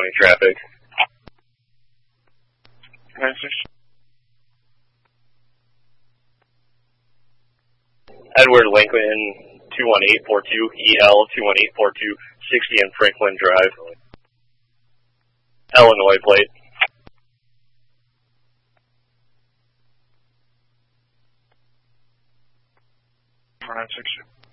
oncoming traffic. 96. Edward Lincoln 21842, EL 21842, 60 and Franklin Drive. Illinois plate. 496.